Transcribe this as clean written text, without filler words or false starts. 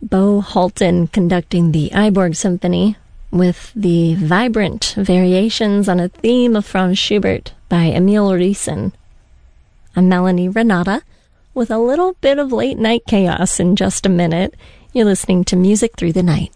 Bo Halton conducting the Iborg Symphony with the vibrant variations on a theme of Franz Schubert by Emil Riesen. I'm Melanie Renata with a little bit of late night chaos in just a minute. You're listening to Music Through the Night.